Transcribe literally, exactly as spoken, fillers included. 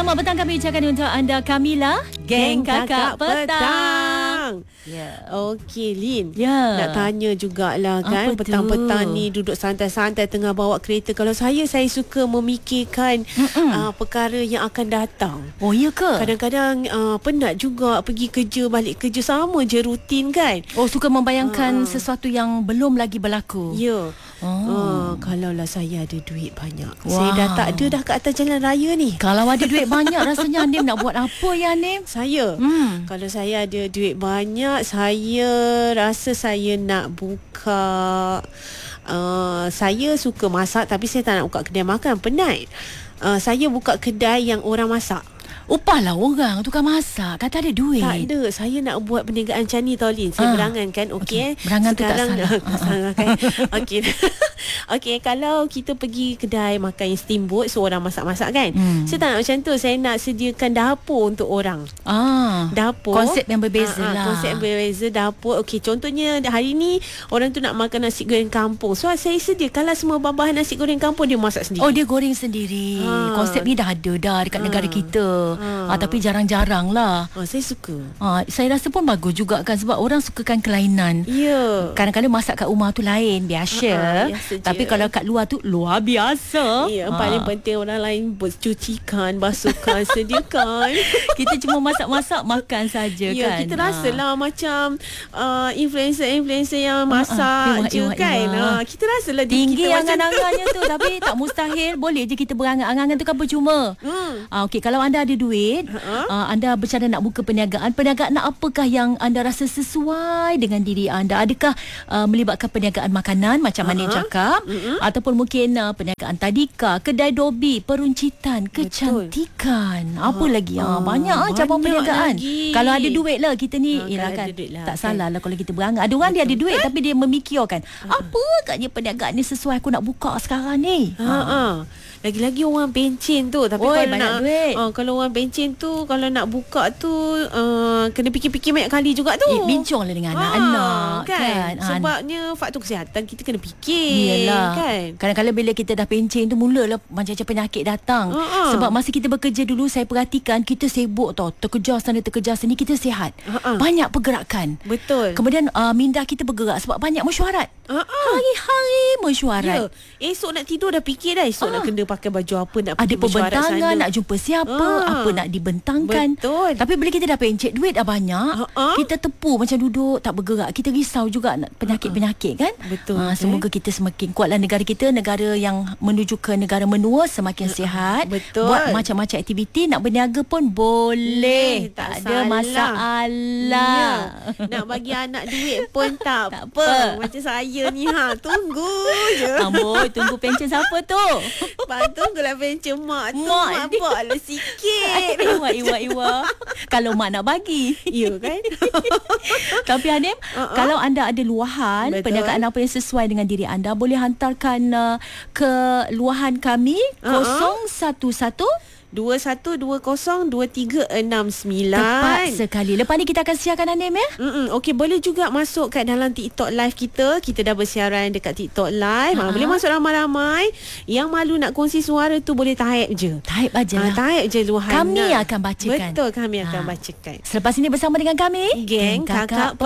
Selamat petang kami ucapkan untuk anda Kamila, Geng Kakak Petang. Ya. Okey Lin. Ya. Nak tanya jugalah kan, Apa petang-petang tu? ni duduk santai-santai tengah bawa kereta. Kalau saya saya suka memikirkan uh, perkara yang akan datang. Oh ya ke? Kadang-kadang uh, penat juga pergi kerja, balik kerja sama je rutin kan. Oh, suka membayangkan Ah. sesuatu yang belum lagi berlaku. Ya. Oh. Uh, kalaulah saya ada duit banyak. Wow. Saya dah tak ada dah kat atas jalan raya ni. Kalau ada duit banyak rasanya Anim nak buat apa ya Anim? Saya Hmm. Kalau saya ada duit banyak, saya rasa saya nak buka uh, saya suka masak tapi saya tak nak buka kedai makan, penat. Uh, saya buka kedai yang orang masak. Upahlah orang tukang masak, kata ada duit. Tak ada. Saya nak buat perniagaan macam ni tau Lin. Saya Ah. berangan kan. Okey. Okey. Eh. Berangan tu tak Sekarang salah. tak salah kan. Okey. Okey, kalau kita pergi kedai makan yang steamboat, so orang masak-masak kan. Hmm. Saya tak nak macam tu. Saya nak sediakan dapur untuk orang. Ah. Dapur. Konsep yang berbeza Ah, ah, lah. Konsep yang berbeza dapur. Okey, contohnya hari ni orang tu nak makan nasi goreng kampung. So saya sediakanlah semua bahan nasi goreng kampung dia masak sendiri. Oh, dia goreng sendiri. Ha. Konsep ni dah ada dah dekat Ha. negara kita. Ha. Ah, tapi jarang-jarang lah. Ah, saya suka. Ah, saya rasa pun bagus juga kan sebab orang sukakan kelainan. Ya. Kadang-kadang masak kat rumah tu lain, biasa. Ha, biasa je. Tapi kalau kat luar tu luar biasa. Ya, Ah. paling penting orang lain cucikan, basuhkan, sediakan. Kita cuma masak-masak makan saja Ya, kan. kita Ah. rasalah macam uh, influencer-influencer yang masak Iwah, je iwah, kan. iwah. Ah, kita rasalah diri Tinggi kita macam tu. angan-angannya tu tapi tak mustahil. Boleh je kita berangan. Angan-angan tu kan percuma. Hmm. Ah, okey, kalau anda ada duit, Ha-ha. uh, anda bercadang nak buka perniagaan. Perniagaan apakah yang anda rasa sesuai dengan diri anda? Adakah uh, melibatkan perniagaan makanan macam mana Ha-ha. cakap, Mm-mm. ataupun mungkin uh, perniagaan tadika, kedai dobi, peruncitan, Betul. kecantikan. Apa Ha, lagi? Ah, ah, banyak ah cabang banyak perniagaan. lagi. Kalau ada duit lah kita ni, Ah, yalah kalau kan. ada duit lah, Tak kan. salah lah kalau kita berangan. Ada orang dia ada duit tapi dia memikirkan, apa agaknya perniagaan ni sesuai aku nak buka sekarang ni. Ha, ha. Lagi-lagi orang pencen tu. Tapi Oi, kalau banyak nak duit. uh, kalau orang pencen tu, kalau nak buka tu uh, kena fikir-fikir banyak kali juga tu. Eh, bincang lah dengan anak-anak kan, kan. Ah, Sebabnya faktor kesihatan kita kena fikir. Yelah Kan. kadang-kadang bila kita dah pencen tu mulalah macam-macam penyakit datang. Ha-ha. Sebab masa kita bekerja dulu saya perhatikan kita sibuk tau, terkejar sana terkejar sini, kita sihat. Ha-ha. Banyak pergerakan. Betul. Kemudian uh, minda kita bergerak sebab banyak mesyuarat. Ha-ha. Hari-hari Ya. mesyuarat. Esok nak tidur dah fikir dah. Esok Ah. nak kena pakai baju apa, nak Ada pergi mesyuarat pembentangan, sana. nak jumpa siapa, Ah. apa nak dibentangkan. Betul. Tapi bila kita dah pencet, duit dah banyak, Ah-ah. kita tepu macam duduk tak bergerak. Kita risau juga nak penyakit-penyakit kan. Betul, Ah, betul. semoga kita semakin kuatlah negara kita, negara yang menuju ke negara menua semakin sihat. Betul. Buat macam-macam aktiviti, nak berniaga pun boleh. Hmm, tak tak ada salah. masalah. Ya. Nak bagi anak duit pun tak, Tak apa. apa. Macam saya ni ha, tunggu je. Amboi, tunggu pencen siapa tu? Pak tunggulah pencen mak tu. Mak Mak dia. buatlah sikit. Iwa, iwa, iwa. Kalau mak nak bagi. Ya kan? Tapi Hanim, Uh-uh. kalau anda ada luahan, Betul. perniagaan apa yang sesuai dengan diri anda, boleh hantarkan uh, ke luahan kami Uh-uh. kosong satu satu dua satu dua kosong dua tiga enam sembilan. tepat sekali. Lepas ni kita akan siarkan Hanim ya. Mm-mm. Okey, boleh juga masuk kat dalam TikTok live kita. Kita dah bersiaran dekat TikTok live. Ha, Ha-ha. boleh masuk ramai-ramai. Yang malu nak kongsi suara tu boleh type je. Type aja Ha, lah. type je luahan. Kami nak. akan bacakan. Betul, kami akan Ha. bacakan. Selepas ini bersama dengan kami Geng Kakak